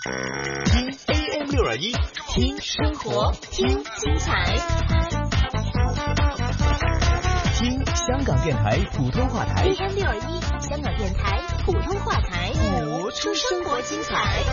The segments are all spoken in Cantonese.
听 AM621， 听生活，听精彩， 听香港电台普通话台 AM621，香港电台普通话台， 活出生活精彩。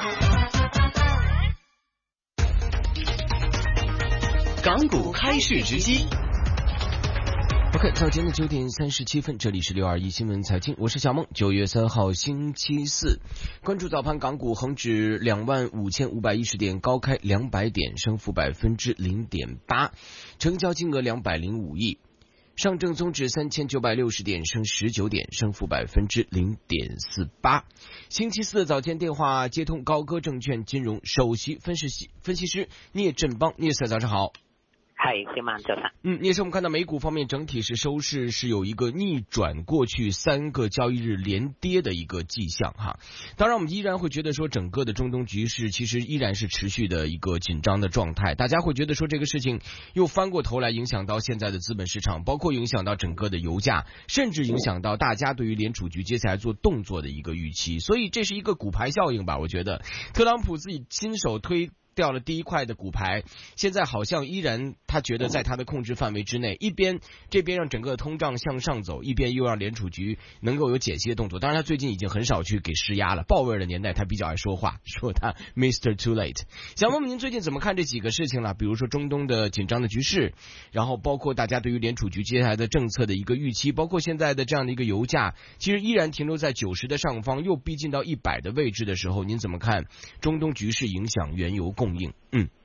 港股开市直击。 OK， 早间的9点37分，这里是621新闻财经，我是小梦。9月3号星期四，关注早盘港股，恒指25510点，高开200点，升幅0.8%，成交金额205亿。上证综指3960点，升19点，升幅0.48%。星期四的早间电话接通高歌证券金融首席分析师聂振邦，聂 Sir 早上好。 係，小晚早晨。 聂 Sir，我们看到美股方面整体是收市是有一个逆转过去3个交易日连跌的一个迹象哈。当然我们依然会觉得说整个的中东局势其实依然是持续的一个紧张的状态，大家会觉得说这个事情又翻过头来影响到现在的资本市场，包括影响到整个的油价，甚至影响到大家对于联储局接下来做动作的一个预期，所以这是一个骨牌效应吧。我觉得特朗普自己亲手推掉了第一块的骨牌，现在好像依然他觉得在他的控制范围之内，一边这边让整个通胀向上走，一边又让联储局能够有减息的动作。当然他最近已经很少去给施压了，鲍威尔的年代他比较爱说话，说他 Mr. Too Late。 想问问您最近怎么看这几个事情了，比如说中东的紧张的局势，然后包括大家对于联储局接下来的政策的一个预期，包括现在的这样的一个油价其实依然停留在90的上方，又逼近到100的位置的时候，您怎么看中東局勢影響原油供應？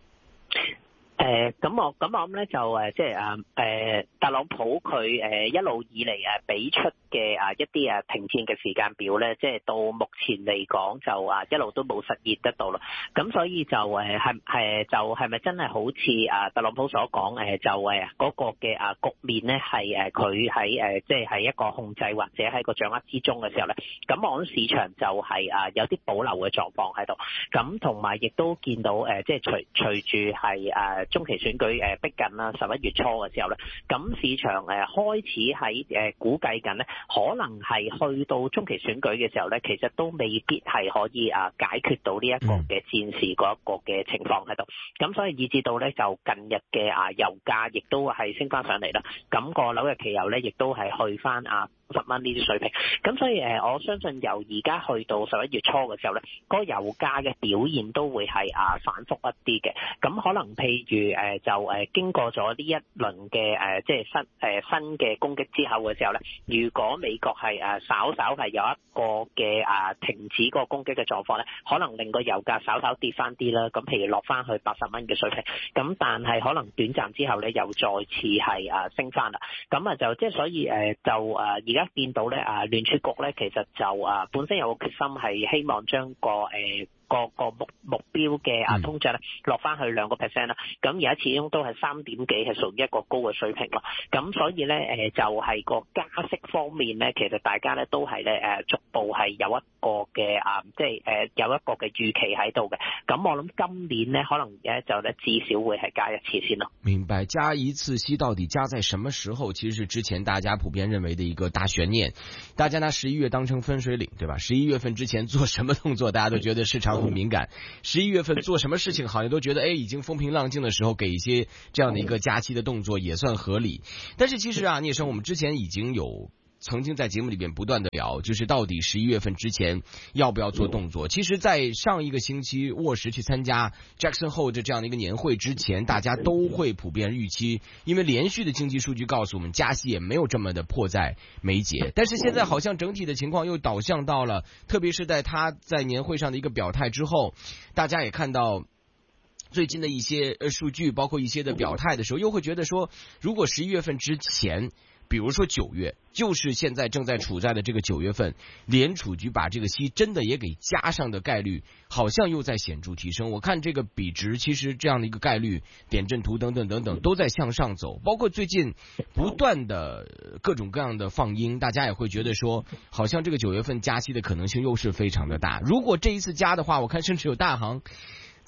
咁我諗咧就即係特朗普佢一路以嚟俾出嘅一啲停戰嘅時間表咧，即係到目前嚟講就一路都冇實現得到啦。咁所以就係咪真係好似特朗普所講就嗰個嘅局面咧係佢喺即係喺一個控制或者喺個掌握之中嘅時候咧，咁我諗市場就係有啲保留嘅狀況喺度。咁同埋亦都見到即係隨住係中期選舉逼近啦，11月初嘅時候咧，咁市場開始喺估計緊咧，可能係去到中期選舉嘅時候咧，其實都未必係可以解決到呢一個嘅戰事嗰一個嘅情況喺度。咁所以以至到咧就近日嘅油價亦都係升翻上嚟啦。咁個紐約期油咧亦都係去翻10蚊呢啲水平。咁所以我相信由而家去到11月初嘅時候咧，嗰個油價嘅表現都會係反覆一啲嘅。咁可能譬如就經過咗呢一輪嘅即係新嘅攻擊之後嘅時候咧，如果美國係稍係有一個嘅停止個攻擊嘅狀況咧，可能令個油價稍跌翻啲啦。咁譬如落翻去80蚊嘅水平，咁但係可能短暫之後咧又再次係升翻啦。咁就即係所以就而家見到咧聯儲局咧其實就本身有個決心係希望將個目標嘅通脹咧落翻去2%啦，咁而家始終都係3點幾，係屬於一個高嘅水平咯。咁所以咧就係個加息方面咧，其實大家咧都係咧逐步係有一個嘅即係有一個嘅預期喺度嘅。咁我諗今年咧可能就咧至少會係加一次先咯。 明白，加一次息到底加在什麼時候，其實是之前大家普遍認為的一個大懸念。大家拿11月當成分水嶺，對吧？11月份之前做什麼動作，大家都覺得市場很敏感。11月份做什麼事情好像都覺得已經風平浪靜的時候，給一些這樣的一個加息的動作也算合理。但是其實聂生，我們之前已經曾經在節目裏邊不斷的聊，就是到底11月份之前要不要做動作。其實在上一個星期沃什去參加 Jackson Hole 這樣的一個年會之前，大家都會普遍預期，因為連續的經濟數據告訴我們加息也沒有這麼的迫在眉睫。但是現在好像整體的情況又導向到了，特別是在他在年會上的一個表態之後，大家也看到最近的一些數據，包括一些的表態的時候，又會覺得說，如果11月份之前，比如說9月，就是現在正在處在的這個9月份，聯儲局把這個息真的也給加上的概率，好像又在顯著提升。我看這個比值，其實這樣的一個概率，點陣圖等等等等，都在向上走。包括最近不斷的各種各樣的放鷹，大家也會覺得說，好像這個9月份加息的可能性又是非常的大。如果這一次加的話，我看甚至有大行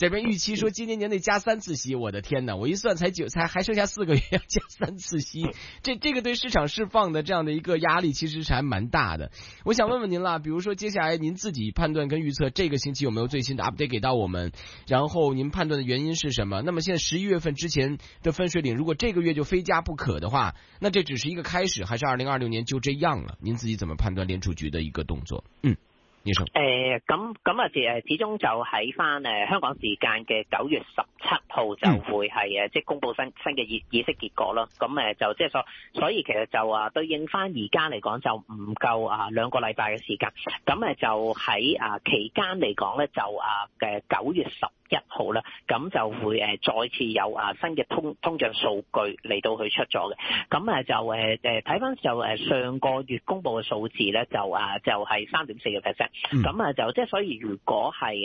这边预期说今年年内加3次息，我的天哪！我一算才还剩下4个月要加3次息，这个对市场释放的这样的一个压力其实是还蛮大的。我想问问您啦，比如说接下来您自己判断跟预测这个星期有没有最新的 update 给到我们？然后您判断的原因是什么？那么现在11月份之前的分水岭，如果这个月就非加不可的话，那这只是一个开始，还是2026年就这样了？您自己怎么判断联储局的一个动作？你說始終就喺翻香港時間嘅9月17號就會係即係公佈新嘅議息結果咯。咁就即係所以其實就對應翻而家嚟講就唔夠2個禮拜嘅時間。咁就喺期間嚟講咧就嘅9月11號啦，咁就會再次有新嘅通脹數據嚟到去出咗嘅。咁就睇翻就上個月公佈嘅數字咧就係3.4%。咁就即係所以，如果係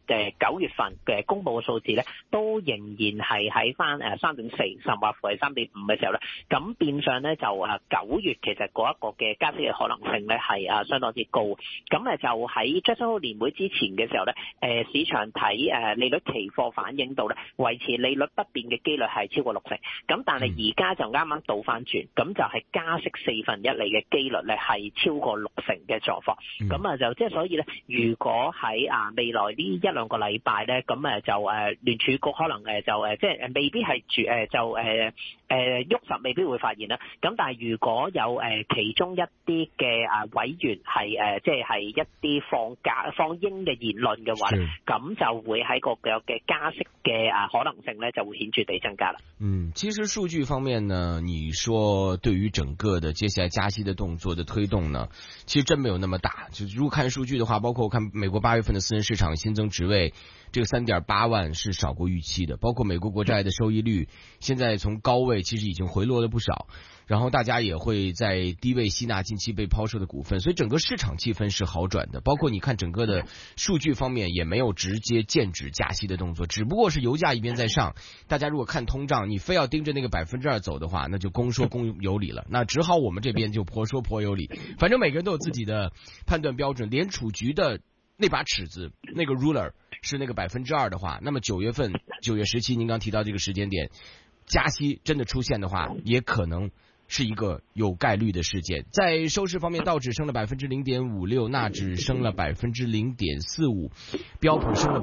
9月份嘅公佈嘅數字咧，都仍然係喺翻3.4，甚或乎係3.5嘅時候咧，咁變相咧就9月其實嗰一個嘅加息嘅可能性咧係相當之高。咁就喺Jackson Hole年會之前嘅時候咧，市場睇利率期貨反映到咧維持利率不變嘅機率係超過60%。咁但係而家就啱啱倒翻轉，咁就係加息1/4嚟嘅機率咧係超過60%嘅狀況。咁就即係所以咧，如果喺未來呢1-2個禮拜咧，咁就聯儲局可能就即係未必係喐實未必會發現啦。咁但係如果有其中一啲嘅委員係即係一啲放鷹嘅言論嘅話咧，咁就會喺個嘅加息嘅可能性咧就會顯著地增加啦。 其實數據方面呢，你說對於整個的接下來加息的動作的推動呢，其實真沒有那麼大。就如果看數據的話，包括我看美國8月份的私人市場新增職位，這個3.8萬是少過預期的，包括美國國債的收益率現在從高位其實已經回落了不少，然後大家也會在低位吸納近期被拋售的股份，所以整個市場氣氛是好轉的。包括你看整個的數據方面也沒有直接劍指加息的動作，只不過是油價一邊在上，大家如果看通脹，你非要盯着那個2%走的話，那就公說公有理了，那只好我們這邊就婆說婆有理。反正每個人都有自己的判斷標準，聯儲局的那把尺子，那個 ruler 是那個2%的話，那麼9月份9月17您剛提到這個時間點，加息真的出現的話，也可能是一個有概率的事件。在收市方面，道指升了 0.56%， 納指升了 0.45%， 標普升了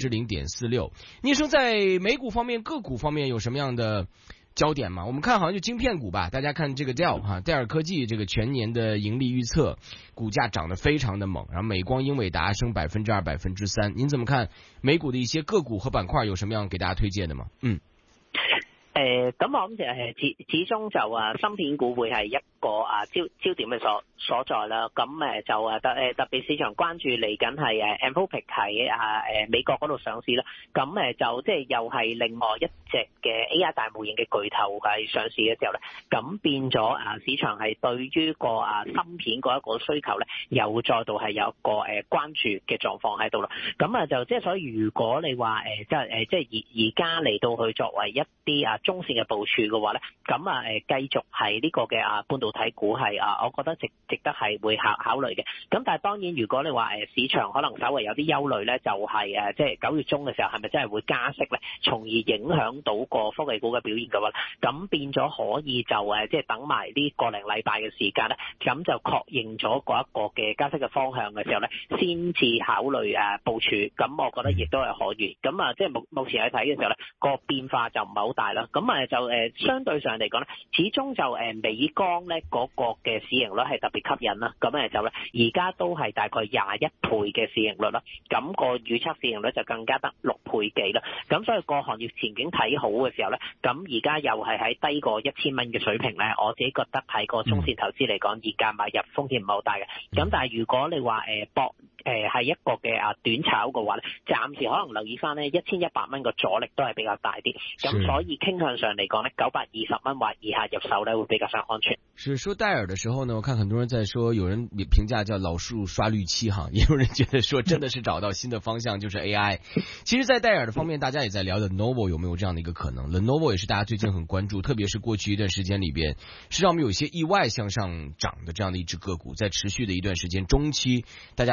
0.46%。聶生在美股方面個股方面有什麼樣的焦點嗎？我們看好像就晶片股吧，大家看這個戴爾科技這個全年的盈利預測，股價漲得非常的猛，然後美光、英偉達升 2%、3%。您怎麼看美股的一些個股和板塊有什麼樣給大家推薦的嗎？ 咁我諗就始終就芯片股會係一個焦點嘅所在啦。咁就特別市場關注嚟緊係Anthropic喺美國嗰度上市啦。咁就即係又係另外一隻嘅 AI 大模型嘅巨頭係上市嘅時候咧，咁變咗市場係對於個芯片嗰一個需求咧，又再度係有一個關注嘅狀況喺度啦。咁就即係所以如果你話即係而家嚟到去作為一啲中線嘅部署嘅話咧，咁繼續係呢個嘅半導體股係我覺得值得係會考慮嘅。咁但係當然如果你話市場可能稍微有啲憂慮咧，就係即係9月中嘅時候係咪真係會加息咧，從而影響到個科技股嘅表現嘅話，咁變咗可以就即係等埋呢個零禮拜嘅時間咧，咁就確認咗嗰一個嘅加息嘅方向嘅時候咧，先至考慮部署。咁我覺得亦都係可以。咁即係目前去睇嘅時候咧，個變化就唔係好大啦。咁就相對上嚟講咧，始終就美光咧嗰個嘅市盈率係特別吸引啦。咁就咧而家都係大概21倍嘅市盈率啦。咁個預測市盈率就更加得6倍幾啦。咁所以個行業前景睇好嘅時候咧，咁而家又係喺低過1000蚊嘅水平咧，我自己覺得喺個中線投資嚟講，現價買入風險唔係好大嘅。咁但係如果你話博係一個嘅短炒嘅話咧，暫時可能留意翻咧1100蚊個阻力都係比較大啲。咁所以傾向上嚟講咧，920蚊或以下入手咧會比較上安全。 是說戴爾的時候呢，我看很多人在說，有人評價叫老樹刷綠漆哈，也有人覺得說真的是找到新的方向，就是 AI。其實，在戴爾的方面，大家也在聊的 Lenovo 有沒有這樣的一個可能 ？Lenovo 也是大家最近很關注，特別是過去一段時間裏邊，實際上我們有一些意外向上漲的這樣的一隻個股，在持續的一段時間中期，大家都會覺得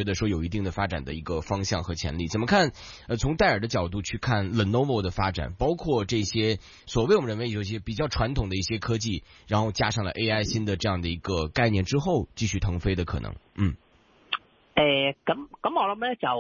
得说有一定的发展的一个方向和潜力。怎么看？从戴尔的角度去看 Lenovo 的发展，包括这些所谓我们认为有些比较传统的一些科技，然后加上了 AI 新的这样的一个概念之后，继续腾飞的可能。 咁我諗咧就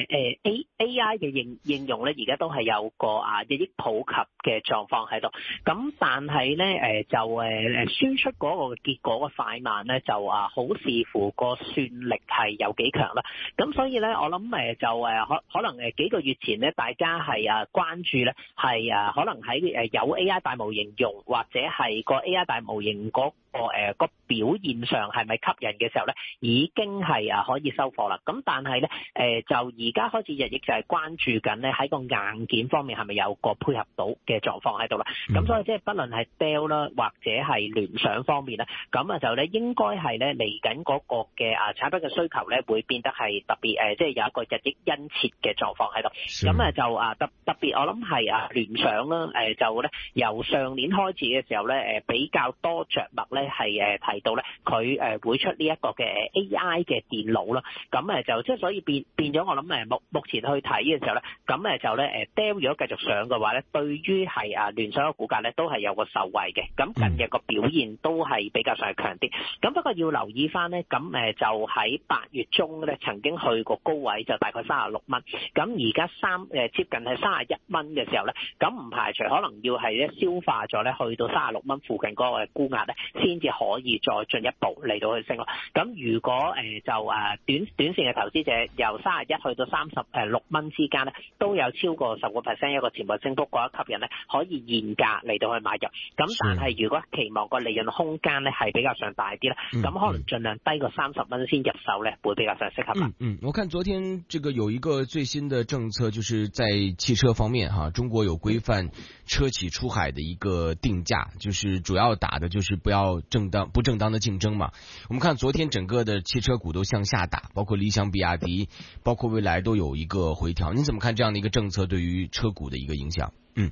AI 嘅應用咧，而家都係有個日益普及嘅狀況喺度。咁但係咧就輸出嗰個結果嘅快慢咧，就好視乎個算力係有幾強啦。咁所以咧，我諗就可能幾個月前咧，大家係關注咧係可能喺有 AI 大模型用，或者係個 AI 大模型嗰個表現上係咪吸引嘅時候咧，已經係可以收貨啦。咁但係咧就而家開始日益就係關注緊咧喺個硬件方面係咪有個配合到嘅狀況喺度啦。咁所以即係不論係 Dell 啦，或者係聯想方面咧，咁就咧應該係咧嚟緊嗰個嘅產品嘅需求咧會變得係特別即係有一個日益殷切嘅狀況喺度。咁就特別我諗係聯想啦，就咧由上年開始嘅時候咧比較多着墨咧係提到咧佢會出呢一個嘅 AI 嘅電腦啦。咁就即係所以變咗我諗目前去睇嘅時候咧，咁就咧Dell 如果繼續上嘅話咧，對於係聯想嘅股價咧都係有個受惠嘅。咁近日個表現都係比較上係強啲。咁不過要留意翻咧，咁就喺8月中咧曾經去過高位就大概36蚊。咁而家接近係31蚊嘅時候咧，咁唔排除可能要係咧消化咗咧去到36蚊附近嗰個沽壓咧，先至可以再進一步嚟到去升咯。咁如果就短線嘅投資者由31去到36蚊之間咧，都有超過10%一個潛在升幅嗰一吸引咧，可以現價嚟到去買入。咁但係如果期望個利潤空間咧係比較上大啲咧，咁可能盡量低過30蚊先入手咧，會比較上適合啦。 我看昨天這個有一個最新的政策，就是在汽車方面中國有規範車企出海的一個定價，就是主要打的就是不正當的競爭嘛。我們看昨天整個的汽車股都向下打，包括理想、比亞迪，包括蔚來都有一個回調。你怎麼看這樣的一個政策對於車股的一個影響？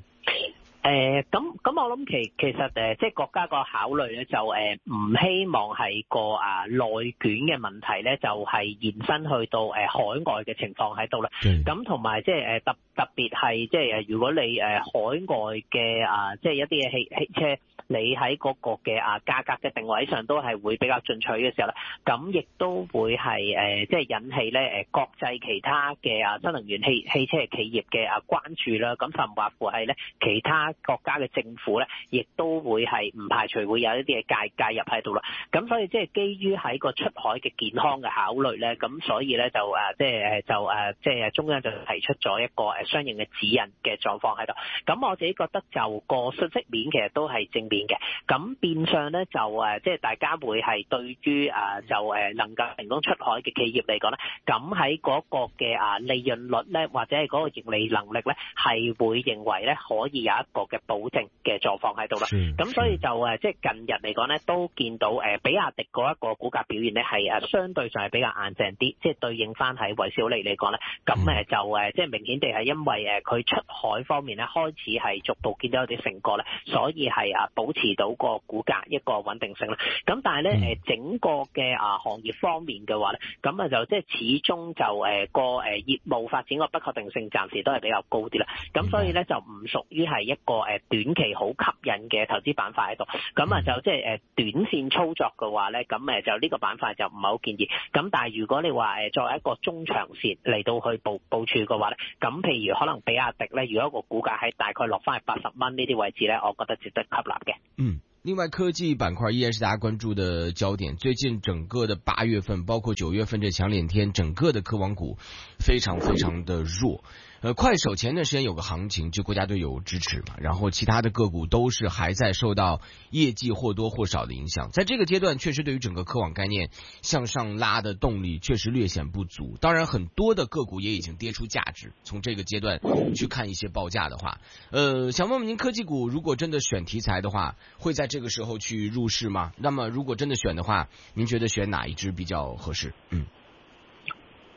咁我諗其實即係國家個考慮咧，就唔希望係個內卷嘅問題咧，就係延伸去到海外嘅情況喺度啦。咁同埋即係特別係即係如果你海外嘅即係一啲嘅汽車，你喺嗰個嘅價格嘅定位上都係會比較進取嘅時候咧，咁亦都會係即係引起咧國際其他嘅新能源汽車嘅企業嘅關注啦。咁甚或乎係咧其他國家嘅政府咧，亦都會係唔排除會有一啲嘅介入喺度啦。咁所以即係基於喺個出海嘅健康嘅考慮咧，咁所以咧就即係中央就提出咗一個相應嘅指引嘅狀況喺度。咁我自己覺得就個信息面其實都係正面嘅。咁變相咧就即係大家會係對於就能夠成功出海嘅企業嚟講咧，咁喺嗰個嘅利潤率咧，或者係嗰個盈利能力咧，係會認為咧可以有一個嘅保證嘅狀況喺度啦。咁所以就即係近日嚟講咧，都見到比亞迪嗰一個股價表現咧係相對上係比較硬淨啲，即係對應翻喺維小利嚟講咧，咁就即係明顯地係因為佢出海方面咧開始係逐步見到有啲成果咧，所以係保持到個股價一個穩定性啦。咁但係咧整個嘅行業方面嘅話咧，咁就即係始終就個業務發展個不確定性暫時都係比較高啲啦。咁所以咧就唔屬於係一個短期好吸引嘅投資板塊喺度。咁就即係短線操作嘅話咧，咁就呢個板塊就唔係好建議。咁但係如果你話作為一個中長線嚟到去部署嘅話咧，咁譬如可能比亞迪咧，如果個股價喺大概落翻去80蚊呢啲位置咧，我覺得值得吸納嘅。 另外科技板塊依然是大家關注的焦點。最近整個的8月份，包括9月份這強臉天，整個的科網股非常非常的弱。快手前段時間有個行情，就國家隊有支持嘛，然後其他的個股都是還在受到業績或多或少的影響。在這個階段，確實對於整個科網概念向上拉的動力確實略顯不足。當然，很多的個股也已經跌出價值。從這個階段去看一些報價的話，想問問您，科技股如果真的選題材的話，會在這個時候去入市嗎？那麼如果真的選的話，您覺得選哪一支比較合適？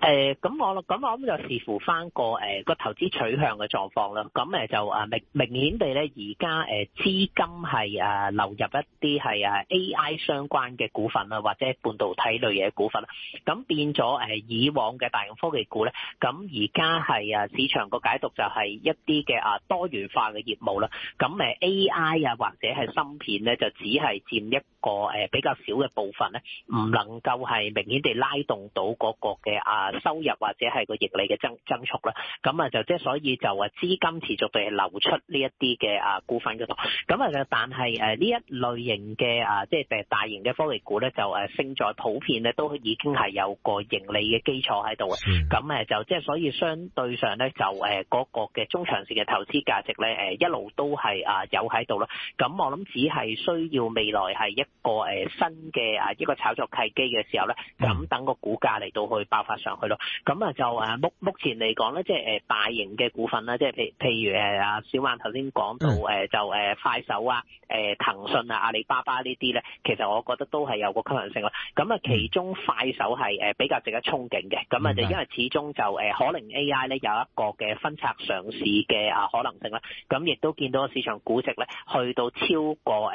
咁我諗就視乎翻個投資取向嘅狀況啦。咁就明顯地咧，而家資金係流入一啲係AI 相關嘅股份啦，或者半導體類嘅股份啦。咁變咗以往嘅大型科技股咧，咁而家係市場個解讀就係一啲嘅多元化嘅業務啦。咁AI 或者係芯片咧，就只係佔一個比較少嘅部分咧，唔能夠係明顯地拉動到嗰個嘅收入或者係個盈利嘅增速啦。咁就即係所以就資金持續地流出呢一啲嘅股份嗰度。咁但係呢一類型嘅即係大型嘅科技股咧，就勝在普遍咧都已經係有個盈利嘅基礎喺度嘅。咁就即係所以相對上咧，就嗰個嘅中長線嘅投資價值咧，一路都係有喺度啦。咁我諗只係需要未來係一個新嘅一個炒作契機嘅時候咧，咁等個股價嚟到去爆發上去咯。咁就目前嚟講咧，即係大型嘅股份啦，即係譬如小曼頭先講到就快手騰訊阿里巴巴呢啲咧，其實我覺得都係有個吸引性咯。咁其中快手係比較值得憧憬嘅。咁就因為始終就可能 AI 咧有一個嘅分拆上市嘅可能性啦。咁亦都見到市場估值咧去到超過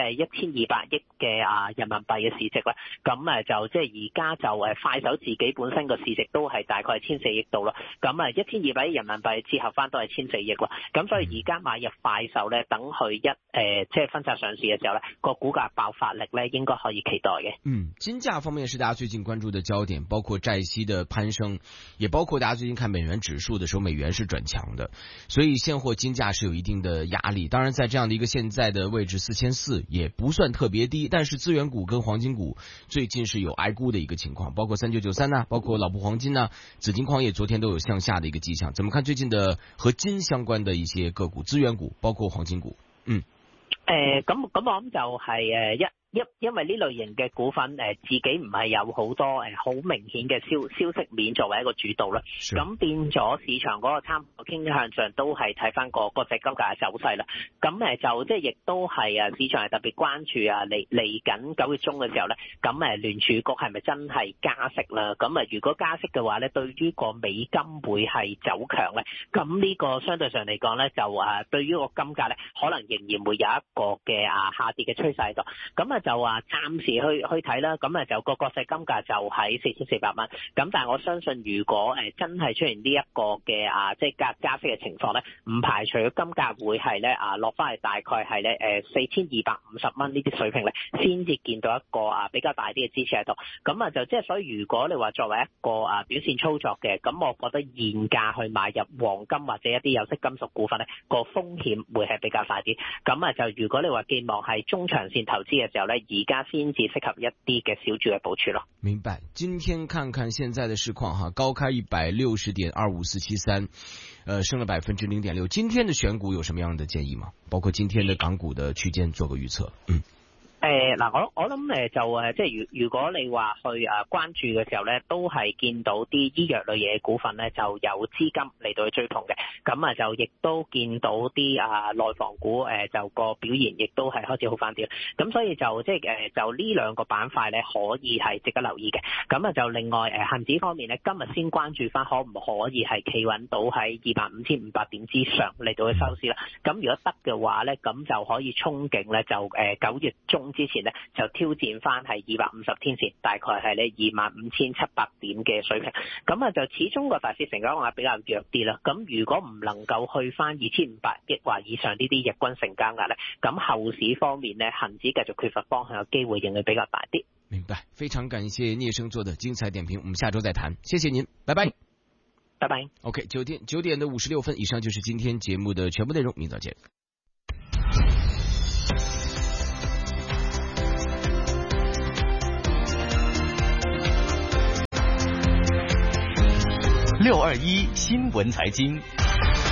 1200億嘅人民幣嘅市值啦。咁就即係而家就快手自己本身個市值都係大概14億度啦。咁1200億人民幣折合翻都係1400億咯。咁所以而家買入快手咧，等佢即係分拆上市嘅時候咧，個股價爆發力咧應該可以期待嘅。 金價方面是大家最近關注的焦點，包括債息的攀升，也包括大家最近看美元指數的時候，美元是轉強的，所以現貨金價是有一定的壓力。當然在這樣的一個現在的位置4400也不算特別低，但是資源股跟黃金股最近是有挨沽的一個情況，包括3993包括老普黃金紫金礦業昨天都有向下的一個跡象。怎麼看最近的和金相關的一些個股，資源股包括黃金股？ 咁我諗就係因為呢類型嘅股份自己唔係有好多好明顯嘅消息面作為一個主導啦，咁變咗市場嗰個參考傾向上都係睇翻個國際金價嘅走勢啦。咁就即係亦都係市場係特別關注嚟緊9月中嘅時候咧，咁聯儲局係咪真係加息啦？咁如果加息嘅話咧，對於個美金會係走強咧，咁呢個相對上嚟講咧，就對於個金價咧，可能仍然會有一個嘅下跌嘅趨勢喺度。咁就暫時去睇啦，咁就個國際金價就喺4400蚊。咁但係我相信，如果真係出現呢一個嘅即係加息嘅情況咧，唔排除金價會係咧落翻嚟大概係咧4250蚊呢啲水平咧，先至見到一個比較大啲嘅支持喺度。咁就即係所以，如果你話作為一個表現操作嘅，咁我覺得現價去買入黃金或者一啲有色金屬股份咧，個風險會係比較大啲。咁就如果你話寄望係中長線投資嘅時候咧，而家先至適合一啲嘅小注嘅部署咯。 明白。今天看看現在的市況哈，高開160.25473，升了0.6%。今天的選股有什麼樣的建議嗎？包括今天的港股的區間做個預測。 嗱，我諗就即係如果你話去關注嘅時候咧，都係見到啲醫藥類嘢股份咧就有資金嚟到去追捧嘅，咁就亦都見到啲內房股就個表現亦都係開始好翻啲，咁所以就即係就呢兩個板塊咧可以係值得留意嘅。咁就另外恆指方面咧，今日先關注翻可唔可以係企穩到喺25500點之上嚟到去收市啦。咁如果得嘅話咧，咁就可以憧憬咧就9月中之前咧就挑戰翻係250天線，大概係咧25700點嘅水平。咁就始終個大市成交額比較弱啲啦。咁如果唔能夠去翻2500億或以上呢啲日均成交額咧，咁後市方面咧，恒指繼續缺乏方向嘅機會仍然比較大啲。 明白，非常感謝聶生做的精彩點評，我們下周再談，謝謝您，拜拜。 拜拜。 OK， 9點的56分，以上就是今天節目的全部內容，明早見。 621新聞財經。